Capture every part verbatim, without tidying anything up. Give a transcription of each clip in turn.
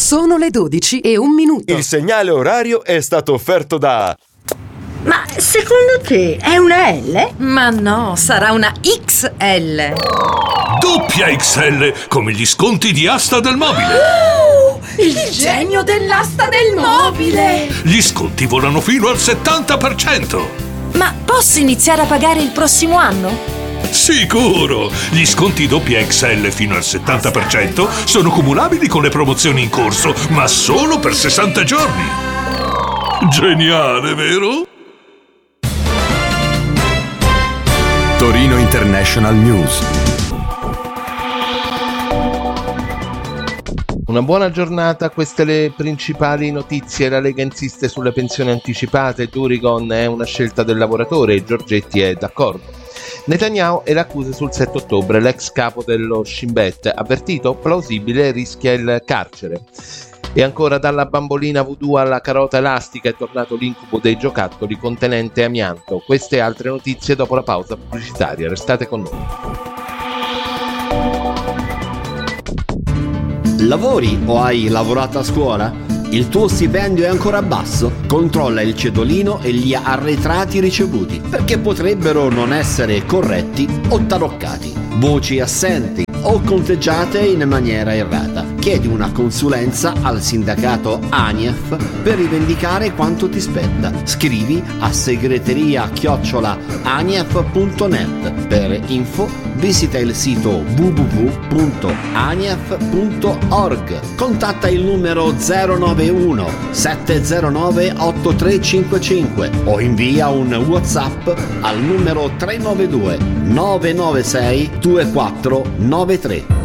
Sono le dodici e un minuto. Il segnale orario è stato offerto da... Ma secondo te è una L? Ma no, sarà una X L. Doppia X L, come gli sconti di Asta del Mobile. Oh, il, il genio dell'asta del mobile. Gli sconti volano fino al settanta per cento. Ma posso iniziare a pagare il prossimo anno? Sicuro! Gli sconti doppia X L fino al settanta per cento sono cumulabili con le promozioni in corso, ma solo per sessanta giorni. Geniale, vero? Torino International News. Una buona giornata, queste le principali notizie. La Lega insiste sulle pensioni anticipate, Durigon è una scelta del lavoratore e Giorgetti è d'accordo. Netanyahu e le accuse sul sette ottobre, l'ex capo dello Shin Bet, avvertito, plausibile, rischia il carcere. E ancora, dalla bambolina voodoo alla carota elastica è tornato l'incubo dei giocattoli contenente amianto. Queste e altre notizie dopo la pausa pubblicitaria, restate con noi. Lavori o hai lavorato a scuola? Il tuo stipendio è ancora basso? Controlla il cedolino e gli arretrati ricevuti, perché potrebbero non essere corretti o taroccati, voci assenti o conteggiate in maniera errata. Chiedi una consulenza al sindacato ANIEF per rivendicare quanto ti spetta. Scrivi a segreteria chiocciola anief punto net. Per info visita il sito w w w punto anief punto org. Contatta il numero zero nove uno sette zero nove otto tre cinque cinque o invia un WhatsApp al numero tre nove due nove nove sei due quattro nove tre.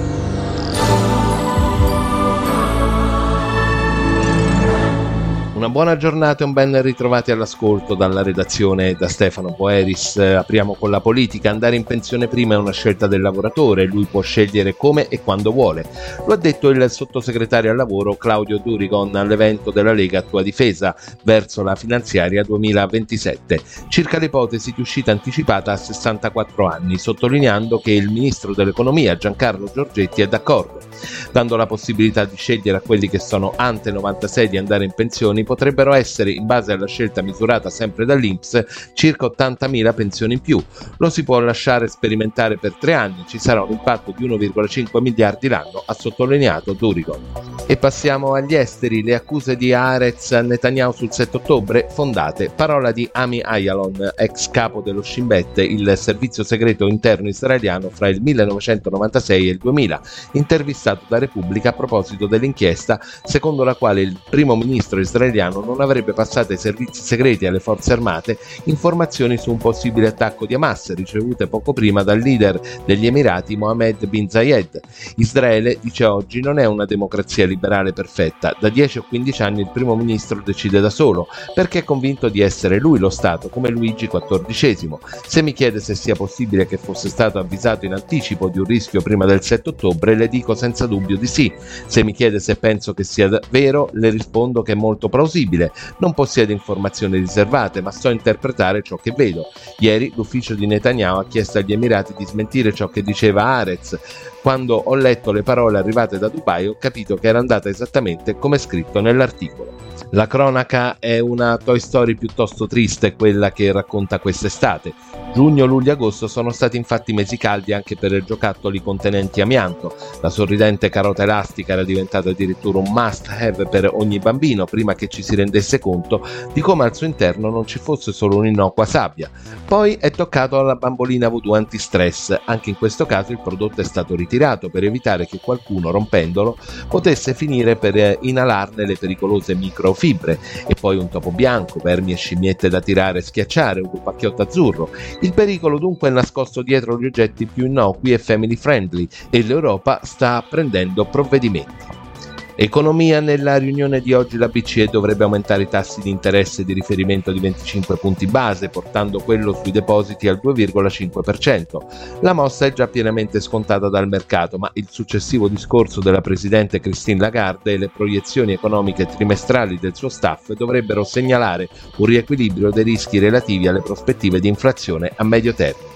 Una buona giornata e un ben ritrovati all'ascolto dalla redazione da Stefano Boeris. Apriamo con la politica. Andare in pensione prima è una scelta del lavoratore, lui può scegliere come e quando vuole. Lo ha detto il sottosegretario al lavoro Claudio Durigon all'evento della Lega a Tua Difesa verso la finanziaria duemilaventisette, circa l'ipotesi di uscita anticipata a sessantaquattro anni, sottolineando che il ministro dell'economia Giancarlo Giorgetti è d'accordo. Dando la possibilità di scegliere a quelli che sono ante novantasei di andare in pensione, potrebbero essere, in base alla scelta misurata sempre dall'I N P S, circa ottantamila pensioni in più. Lo si può lasciare sperimentare per tre anni, ci sarà un impatto di uno virgola cinque miliardi l'anno, ha sottolineato Durigon. E passiamo agli esteri. Le accuse di Haaretz a Netanyahu sul sette ottobre fondate. Parola di Ami Ayalon, ex capo dello Shin Bet, il servizio segreto interno israeliano fra il millenovecentonovantasei e il duemila, intervistato da Repubblica a proposito dell'inchiesta secondo la quale il primo ministro israeliano non avrebbe passato ai servizi segreti e alle forze armate informazioni su un possibile attacco di Hamas ricevute poco prima dal leader degli Emirati Mohammed bin Zayed. Israele, dice oggi, non è una democrazia liberale perfetta. Da dieci o quindici anni il primo ministro decide da solo, perché è convinto di essere lui lo Stato, come Luigi quattordicesimo. Se mi chiede se sia possibile che fosse stato avvisato in anticipo di un rischio prima del sette ottobre, le dico senza dubbio di sì. Se mi chiede se penso che sia vero, le rispondo che è molto plausibile. Non possiedo informazioni riservate, ma so interpretare ciò che vedo. Ieri l'ufficio di Netanyahu ha chiesto agli Emirati di smentire ciò che diceva Haaretz. Quando ho letto le parole arrivate da Dubai ho capito che era andata esattamente come scritto nell'articolo. La cronaca è una Toy Story piuttosto triste, quella che racconta quest'estate. Giugno, luglio e agosto sono stati infatti mesi caldi anche per giocattoli contenenti amianto. La sorridente carota elastica era diventata addirittura un must have per ogni bambino prima che ci si rendesse conto di come al suo interno non ci fosse solo un'innocua sabbia. Poi è toccato alla bambolina voodoo antistress. Anche in questo caso il prodotto è stato ritirato per evitare che qualcuno, rompendolo, potesse finire per inalarne le pericolose microfibre. E poi un topo bianco, vermi e scimmiette da tirare e schiacciare, un lupacchiotto azzurro. Il pericolo dunque è nascosto dietro gli oggetti più innocui e family friendly e l'Europa sta prendendo provvedimenti. Economia. Nella riunione di oggi la B C E dovrebbe aumentare i tassi di interesse di riferimento di venticinque punti base, portando quello sui depositi al due virgola cinque per cento. La mossa è già pienamente scontata dal mercato, ma il successivo discorso della presidente Christine Lagarde e le proiezioni economiche trimestrali del suo staff dovrebbero segnalare un riequilibrio dei rischi relativi alle prospettive di inflazione a medio termine.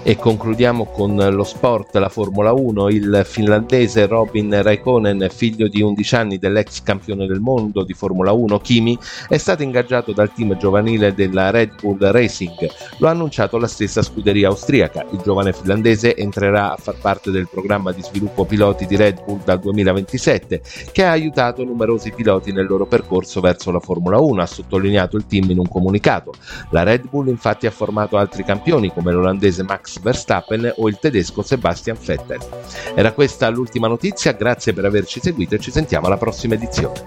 E concludiamo con lo sport, la Formula uno. Il finlandese Robin Räikkönen, figlio di undici anni dell'ex campione del mondo di Formula uno Kimi, è stato ingaggiato dal team giovanile della Red Bull Racing. Lo ha annunciato la stessa scuderia austriaca. Il giovane finlandese entrerà a far parte del programma di sviluppo piloti di Red Bull dal duemilaventisette, che ha aiutato numerosi piloti nel loro percorso verso la Formula uno, ha sottolineato il team in un comunicato. La Red Bull infatti ha formato altri campioni come l'olandese Max Verstappen o il tedesco Sebastian Vettel. Era questa l'ultima notizia, grazie per averci seguito e ci sentiamo alla prossima edizione.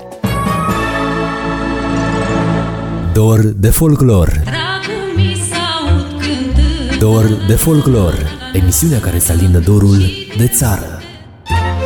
Dor de Folklore. Dor de Folklore, emisiunea care să alindă dorul de țară.